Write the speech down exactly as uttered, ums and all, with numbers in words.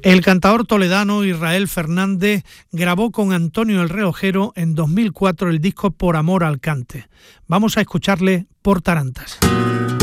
El cantador toledano Israel Fernández grabó con Antonio el Relojero en dos mil cuatro el disco Por amor al cante. Vamos a escucharle Por tarantas.